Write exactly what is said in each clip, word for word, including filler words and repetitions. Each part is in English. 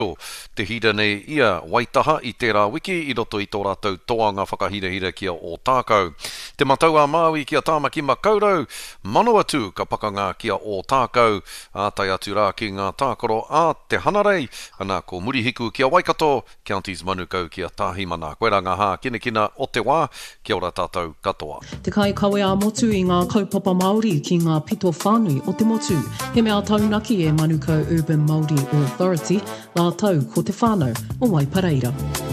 Te hira nei ia waitaha i tērā wiki i roto i tō rātou toanga whakahirehire kia o tākau. Te matau a Māui kia tāmaki makaurau, mano atu ka pakanga kia o tākau, ātai atu rā ki ngā tākoro a te hanarei, ana ko Murihiku kia Waikato, Counties Manukau kia Tāhimana. Koe rā ngā hā kina kina o te wā, kia ora tātou katoa. Te kai kawe a motu i ngā kaupapa Māori ki ngā pito whānui o te motu. He mea taunaki e Manukau Urban Māori Authority, la tau ko te whānau o Waipareira.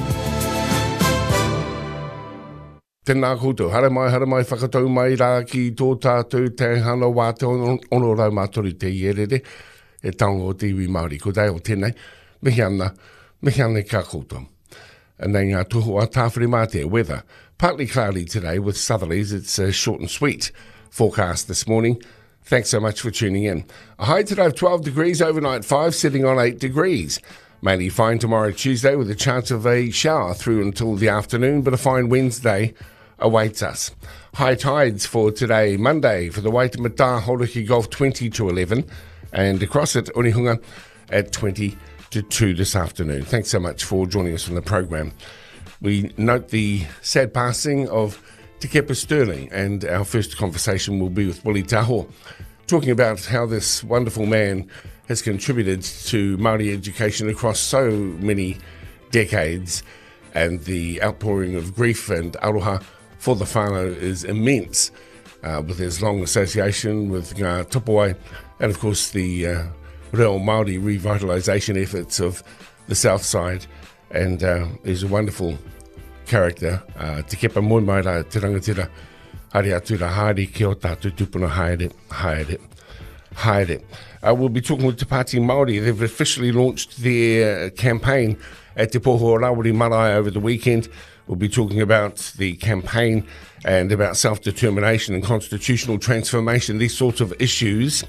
Tēnā koutou, hara mai, hara mai, whakatau mai rā ki tō tātou te hana wā te ono, ono rau mātori te ierere, e taongo o te iwi Māori, ko dai o tēnei, mihi ana, mihi ana ka koutou. Nei ngā tuho a tāwhiri mā te weather, partly cloudy today with southerlies, it's uh, short and sweet forecast this morning. Thanks so much for tuning in. A high today of twelve degrees, overnight five, sitting on eight degrees. Mainly fine tomorrow Tuesday with a chance of a shower through until the afternoon, but a fine Wednesday awaits us. High tides for today, Monday, for the Waitemata Hauriki Golf twenty to eleven, and across it, Onehunga at twenty to two this afternoon. Thanks so much for joining us on the program. We note the sad passing of Te Kepa Sterling, and our first conversation will be with Willie Taho, talking about how this wonderful man has contributed to Māori education across so many decades, and the outpouring of grief and aroha for the whānau is immense, uh, with his long association with Ngā Tupawai, and of course the uh, Reo Māori revitalisation efforts of the South Side, and uh, he's a wonderful character. Uh, te kepa moi mai rā te rangatira, hari atu rā haere ki o tātou tupuna haere, haere, haere. Uh, we'll be talking with Te Pāti Māori. They've officially launched their campaign at Te Poho o Rawiri Marae over the weekend. We'll be talking about the campaign and about self-determination and constitutional transformation, these sorts of issues.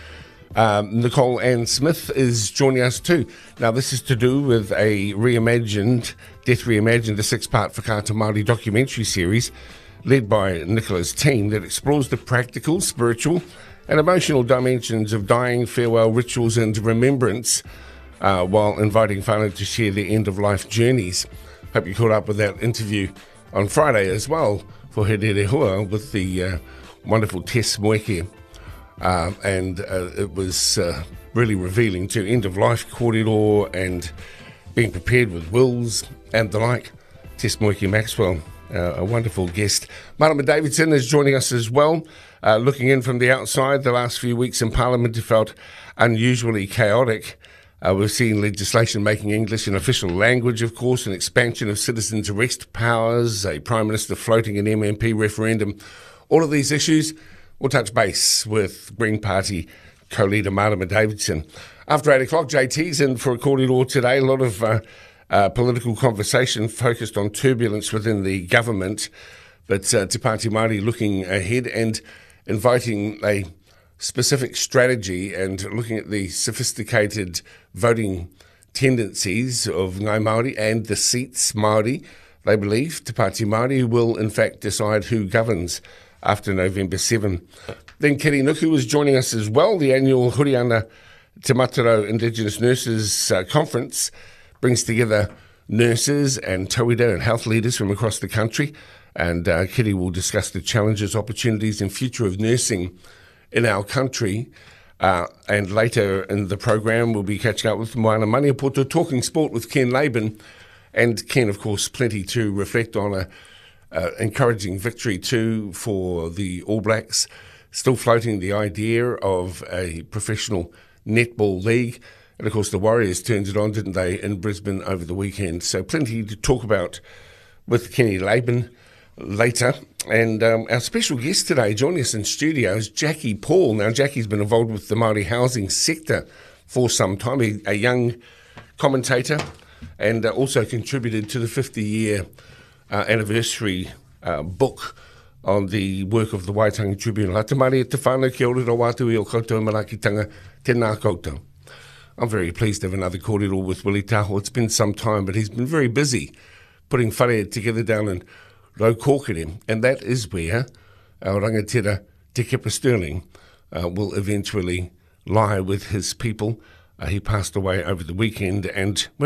Um, Nicole Ann Smith is joining us too. Now, this is to do with a reimagined, Death Reimagined, a six-part Whakaata Māori documentary series led by Nicola's team that explores the practical, spiritual and emotional dimensions of dying, farewell rituals and remembrance, uh, while inviting whānau to share their end-of-life journeys. Hope you caught up with that interview on Friday as well for He Rere Hua with the uh, wonderful Tess Moeke. Uh, and uh, it was uh, really revealing to end-of-life kōrero and being prepared with wills and the like. Tess Moeke Maxwell, uh, a wonderful guest. Marama Davidson is joining us as well. Uh, looking in from the outside, the last few weeks in Parliament have felt unusually chaotic. Uh, we've seen legislation making English an official language, of course, an expansion of citizens' arrest powers, a Prime Minister floating an M M P referendum. All of these issues, we'll touch base with Green Party co-leader Marama Davidson. After eight o'clock, J T's in for a kōrero today. A lot of uh, uh, political conversation focused on turbulence within the government, but uh, Te Pāti Māori looking ahead and inviting a specific strategy and looking at the sophisticated voting tendencies of Ngai Māori and the seats Māori. They believe Te Pāti Māori will in fact decide who governs after November seventh. Then Kiri Nuku is joining us as well. The annual Huriana Te Mataro Indigenous Nurses uh, Conference brings together nurses and tauira and health leaders from across the country. And uh, Kiri will discuss the challenges, opportunities and future of nursing in our country. Uh, and later in the program, we'll be catching up with Moana Maniapoto, talking sport with Ken Laban. And Ken, of course, plenty to reflect on. A uh, encouraging victory too for the All Blacks, still floating the idea of a professional netball league. And of course, the Warriors turned it on, didn't they, in Brisbane over the weekend. So plenty to talk about with Kenny Laban later. And um, our special guest today joining us in studio is Jackie Paul. Now, Jackie's been involved with the Māori housing sector for some time, a, a young commentator, and uh, also contributed to the fifty-year uh, anniversary uh, book on the work of the Waitangi Tribunal. Ata Māori e te whānau kia ora wātu i o koutou marakitanga, tēnā koutou. I'm very pleased to have another kōrero with Willie Taho. It's been some time, but he's been very busy putting whare together down in Raukokere, and that is where our rangatira Te Kepa Sterling uh, will eventually lie with his people Uh, he passed away over the weekend, and